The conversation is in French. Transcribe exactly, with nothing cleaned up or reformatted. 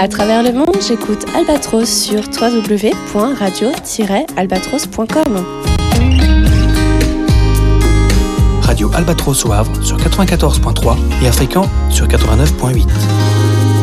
À travers le monde, j'écoute Albatros sur w w w point radio tiret albatros point com. Radio Albatros au Havre sur quatre-vingt-quatorze point trois et à Fréquent sur quatre-vingt-neuf point huit.